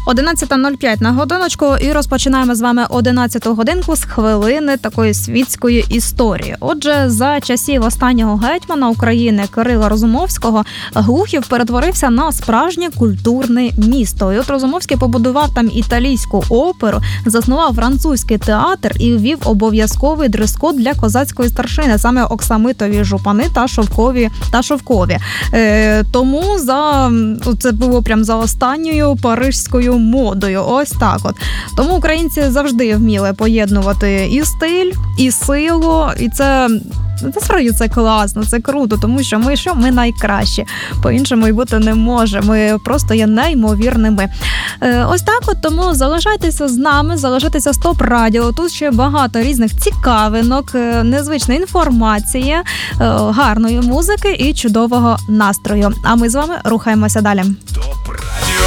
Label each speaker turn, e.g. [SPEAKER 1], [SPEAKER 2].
[SPEAKER 1] 11:05 на годиночку, і розпочинаємо з вами 11-ту годинку з хвилини такої світської історії. Отже, за часів останнього гетьмана України Кирила Розумовського Глухів перетворився на справжнє культурне місто. І от Розумовський побудував там італійську оперу, заснував французький театр і ввів обов'язковий дрес-код для козацької старшини, саме оксамитові жупани та шовкові. Тому це було прям за останньою парижською модою. Ось так от. Тому українці завжди вміли поєднувати і стиль, і силу, і це справді це класно, це круто, тому що ми найкращі. По-іншому й бути не може. Ми просто є неймовірними. Ось так от, тому залишайтеся з нами, залишайтеся з ТОП Радіо. Тут ще багато різних цікавинок, незвичної інформації, гарної музики і чудового настрою. А ми з вами рухаємося далі.
[SPEAKER 2] ТОП